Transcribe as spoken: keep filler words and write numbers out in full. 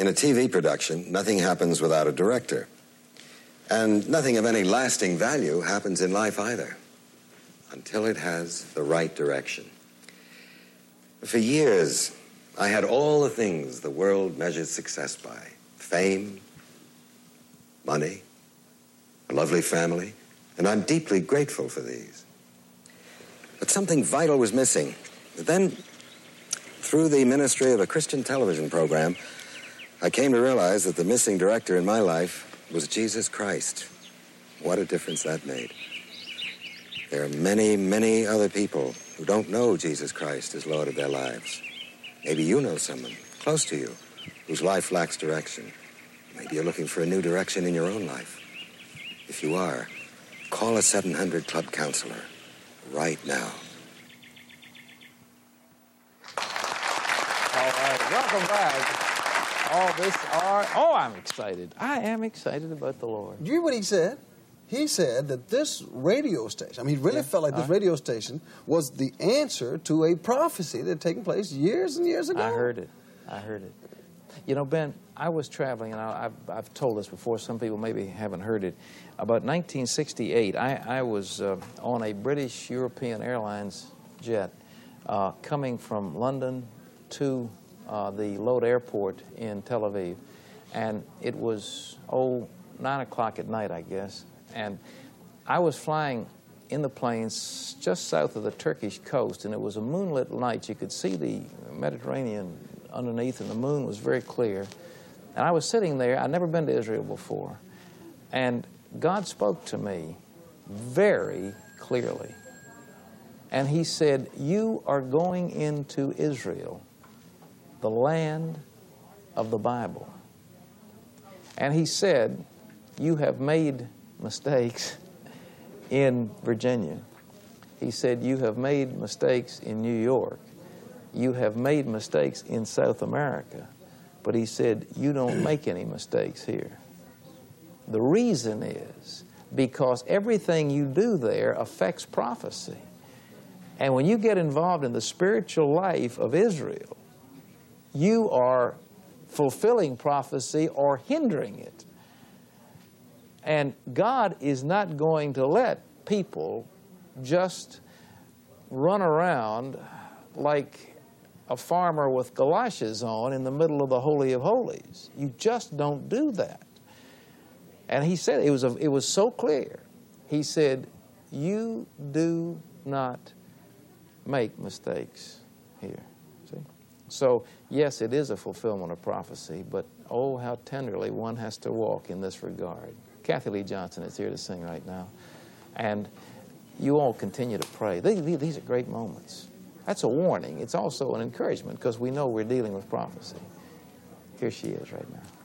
In a T V production, nothing happens without a director. And nothing of any lasting value happens in life either, until it has the right direction. For years, I had all the things the world measures success by: fame, money, a lovely family, and I'm deeply grateful for these. But something vital was missing. Then, through the ministry of a Christian television program, I came to realize that the missing director in my life was Jesus Christ. What a difference that made. There are many, many other people who don't know Jesus Christ as Lord of their lives. Maybe you know someone close to you whose life lacks direction. Maybe you're looking for a new direction in your own life. If you are, call a seven hundred Club counselor right now. All right, welcome back. All this are, oh, I'm excited. I am excited about the Lord. Do you hear what he said? He said that this radio station, I mean, he really yeah. felt like this uh, radio station was the answer to a prophecy that had taken place years and years ago. I heard it. I heard it. You know, Ben, I was traveling, and I, I've, I've told this before. Some people maybe haven't heard it. About nineteen sixty-eight, I, I was uh, on a British European Airlines jet uh, coming from London to uh, the Lod Airport in Tel Aviv. And it was, oh, nine o'clock at night, I guess. And I was flying in the plains just south of the Turkish coast, and it was a moonlit night. You could see the Mediterranean underneath, and the moon was very clear. And I was sitting there. I'd never been to Israel before. And God spoke to me very clearly. And he said, "You are going into Israel, the land of the Bible." And he said, "You have made mistakes in Virginia." He said, "You have made mistakes in New York. You have made mistakes in South America." But he said, "You don't make any mistakes here." The reason is because everything you do there affects prophecy. And when you get involved in the spiritual life of Israel, you are fulfilling prophecy or hindering it. And God is not going to let people just run around like a farmer with galoshes on in the middle of the Holy of Holies. You just don't do that. And he said, it was, a, it was so clear. He said, "You do not make mistakes here." See? So, yes, it is a fulfillment of prophecy, but oh, how tenderly one has to walk in this regard. Kathy Lee Johnson is here to sing right now. And you all continue to pray. These are great moments. That's a warning. It's also an encouragement because we know we're dealing with prophecy. Here she is right now.